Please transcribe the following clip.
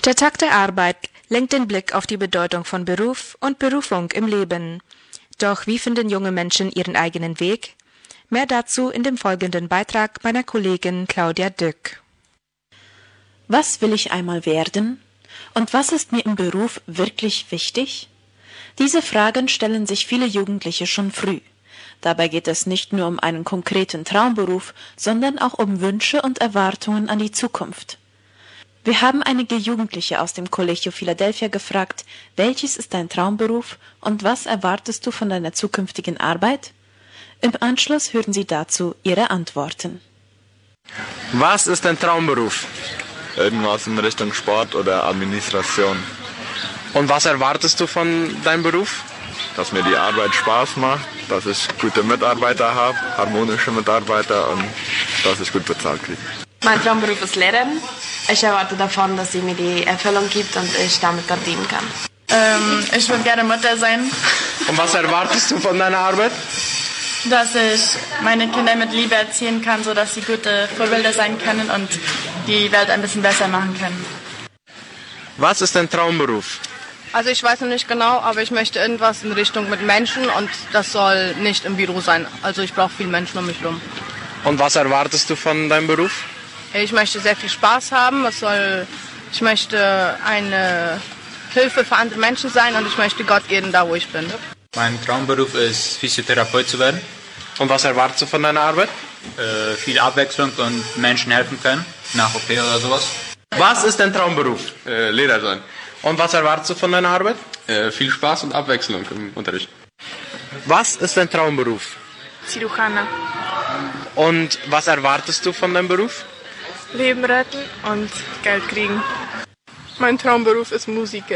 Der Tag der Arbeit lenkt den Blick auf die Bedeutung von Beruf und Berufung im Leben. Doch wie finden junge Menschen ihren eigenen Weg? Mehr dazu in dem folgenden Beitrag meiner Kollegin Claudia Dück. Was will ich einmal werden? Und was ist mir im Beruf wirklich wichtig? Diese Fragen stellen sich viele Jugendliche schon früh. Dabei geht es nicht nur um einen konkreten Traumberuf, sondern auch um Wünsche und Erwartungen an die Zukunft. Wir haben einige Jugendliche aus dem Collegio Philadelphia gefragt, welches ist dein Traumberuf und was erwartest du von deiner zukünftigen Arbeit? Im Anschluss hören Sie dazu ihre Antworten. Was ist dein Traumberuf? Irgendwas in Richtung Sport oder Administration. Und was erwartest du von deinem Beruf? Dass mir die Arbeit Spaß macht, dass ich gute Mitarbeiter habe, harmonische Mitarbeiter und dass ich gut bezahlt kriege. Mein Traumberuf ist Lehrerin. Ich erwarte davon, dass sie mir die Erfüllung gibt und ich damit Gott dienen kann. Ich würde gerne Mutter sein. Und was erwartest du von deiner Arbeit? Dass ich meine Kinder mit Liebe erziehen kann, sodass sie gute Vorbilder sein können und die Welt ein bisschen besser machen können. Was ist dein Traumberuf? Also ich weiß noch nicht genau, aber ich möchte irgendwas in Richtung mit Menschen und das soll nicht im Büro sein. Also ich brauche viele Menschen um mich herum. Und was erwartest du von deinem Beruf? Ich möchte sehr viel Spaß haben. Ich möchte eine Hilfe für andere Menschen sein und ich möchte Gott ehren, da wo ich bin. Mein Traumberuf ist, Physiotherapeut zu werden. Und was erwartest du von deiner Arbeit? Viel Abwechslung und Menschen helfen können, nach OP oder sowas. Was ist dein Traumberuf? Lehrer sein. Und was erwartest du von deiner Arbeit? Viel Spaß und Abwechslung im Unterricht. Was ist dein Traumberuf? Cirujana. Und was erwartest du von deinem Beruf? Leben retten und Geld kriegen. Mein Traumberuf ist Musiker.